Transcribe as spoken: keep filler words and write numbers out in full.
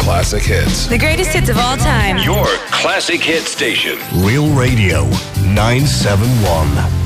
classic hits. The greatest hits of all time. Your classic hit station. Real Radio nine seven one.